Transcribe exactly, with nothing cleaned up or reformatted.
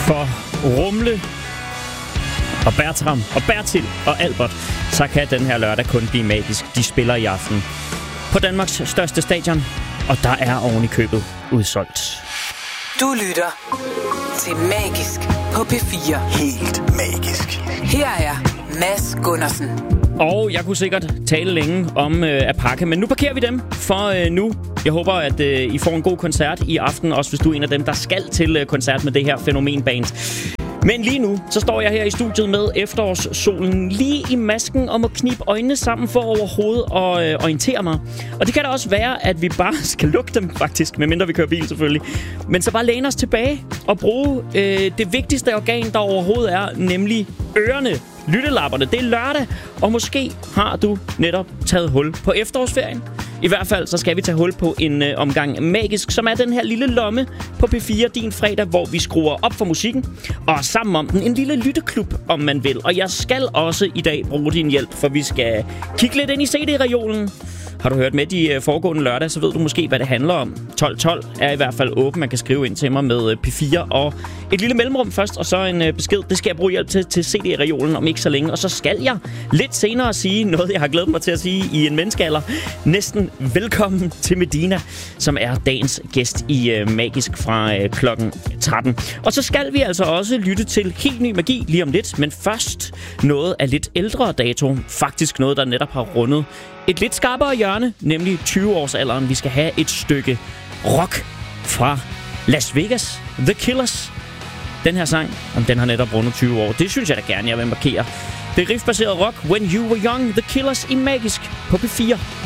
for Rumle og Bertram og Bertil og Albert, så kan den her lørdag kun blive magisk. De spiller i aften på Danmarks største stadion, og der er oven i købet udsolgt. Du lytter til Magisk på P fire. Helt magisk. Her er Mads Gundersen. Og jeg kunne sikkert tale længe om øh, at pakke, men nu parkerer vi dem for øh, nu. Jeg håber, at øh, I får en god koncert i aften, også hvis du er en af dem, der skal til øh, koncert med det her fænomenband. Men lige nu, så står jeg her i studiet med efterårssolen lige i masken og må knibe øjnene sammen for overhovedet at øh, orientere mig. Og det kan da også være, at vi bare skal lukke dem faktisk, medmindre vi kører bil selvfølgelig. Men så bare læne os tilbage og bruge øh, det vigtigste organ, der overhovedet er, nemlig ørerne. Lyttelapperne. Det er lørdag, og måske har du netop taget hul på efterårsferien. I hvert fald så skal vi tage hul på en øh, omgang magisk, som er den her lille lomme på P fire din fredag, hvor vi skruer op for musikken og sammen om den. En lille lytteklub, om man vil. Og jeg skal også i dag bruge din hjælp, for vi skal kigge lidt ind i C D-reolen. Har du hørt med de foregående lørdag, så ved du måske, hvad det handler om. tolv tolv er i hvert fald åben. Man kan skrive ind til mig med P fire og et lille mellemrum først, og så en besked. Det skal jeg bruge hjælp til til C D-reolen om ikke så længe. Og så skal jeg lidt senere sige noget, jeg har glædet mig til at sige i en menneskealder. Næsten velkommen til Medina, som er dagens gæst i uh, Magisk fra uh, klokken tretten. Og så skal vi altså også lytte til helt ny magi lige om lidt. Men først noget af lidt ældre dato. Faktisk noget, der netop har rundet et lidt skarpere hjørne, nemlig tyve-årsalderen. Vi skal have et stykke rock fra Las Vegas. The Killers. Den her sang, om den har netop rundet tyve år. Det synes jeg da gerne, jeg vil markere. Det er riffbaseret rock. When You Were Young. The Killers i Magisk på P fire.